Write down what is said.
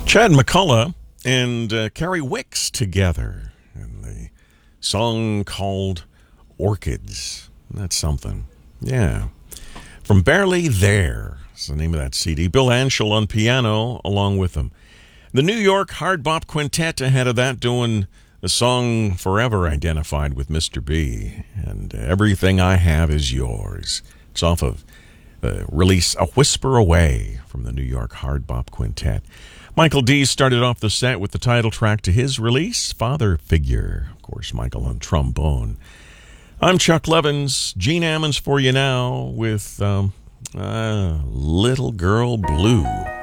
Chad McCullough and Carrie Wicks together in the song called Orchids. That's something. Yeah. From Barely There is the name of that CD. Bill Anshel on piano along with them. The New York Hard Bop Quintet ahead of that doing the song Forever identified with Mr. B. And Everything I Have Is Yours. It's off of the release A Whisper Away from the New York Hard Bop Quintet. Michael D. started off the set with the title track to his release, Father Figure. Of course, Michael on trombone. I'm Chuck Levins. Gene Ammons for you now with Little Girl Blue.